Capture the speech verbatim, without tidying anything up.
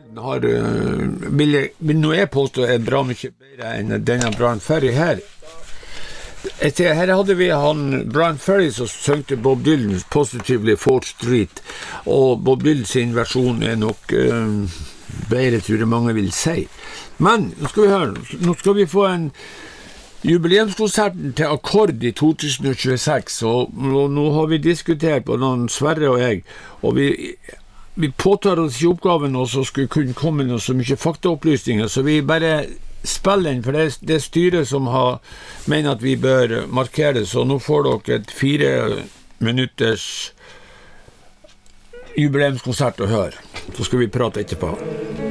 har, vil, jeg, vil nå jeg påstå er bra mye bedre enn denne Bryan Ferry her. Etter, her hadde vi han Bryan Ferry som søngte Bob Dylan's Positively fourth Street, og Bob Dylan's versjon er nok uh, bedre, tror jeg mange vil si. Men, nå skal vi høre, nå skal vi få en jubileumskonserten til Akkord i to tusen og tjueseks, og, og nå har vi diskutert på noen Sverre og jeg, og vi vi påtar oss i oppgaven og så skulle kunne komme noe så mye faktaopplysninger, så vi bare spiller den, for det er det styret som har mener at vi bør markere det, så nå får dere et fire minutters jubileumskonsert å høre. Så skal vi prate etterpå.